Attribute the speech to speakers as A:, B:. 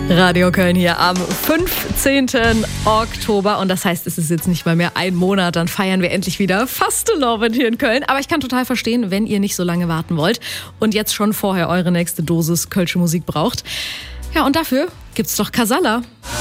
A: Radio Köln hier am 15. Oktober und das heißt, es ist jetzt nicht mal mehr ein Monat, dann feiern wir endlich wieder Fastelovend hier in Köln. Aber ich kann total verstehen, wenn ihr nicht so lange warten wollt und jetzt schon vorher eure nächste Dosis kölsche Musik braucht. Ja, und dafür gibt's doch Casalla.